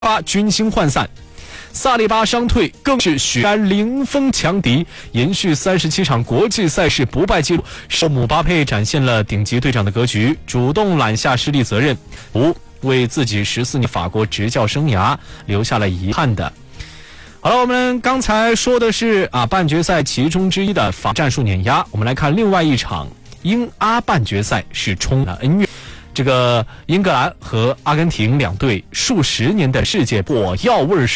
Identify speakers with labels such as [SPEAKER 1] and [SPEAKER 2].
[SPEAKER 1] 巴军心涣散，萨利巴伤退更是血染零封强敌，延续37场国际赛事不败纪录。姆巴佩展现了顶级队长的格局，主动揽下失利责任，为自己14年法国执教生涯留下了遗憾的。好了，我们刚才说的是半决赛其中之一的法战术碾压，我们来看另外一场英阿半决赛是充满恩怨。这个英格兰和阿根廷两队数十年的世界火药味